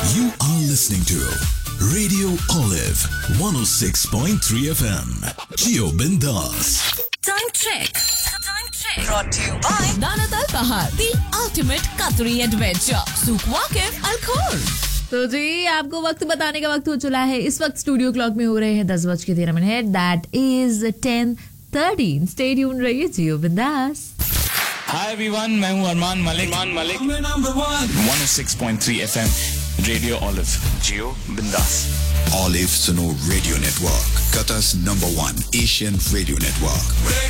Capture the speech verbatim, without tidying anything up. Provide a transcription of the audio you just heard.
You are listening to Radio Olive one oh six point three F M. Gio Bindas. Time check. Time check. Brought to you by Danat Al Bahar, the ultimate Qatari adventure. Souk Waqif Al Khor. तो जी आपको वक्त बताने का वक्त हो चला है. इस वक्त स्टूडियो क्लॉक में हो रहे हैं दस बज के तेरह minute. That is ten thirteen. Stay tuned रहिए जियो बिंदास. हाय एवरीवन, मैं हूं Armaan Malik. Armaan Malik one oh six point three F M radio olive. जियो बिंदास. Olive Suno Radio Network, Qatar's number one Asian radio network.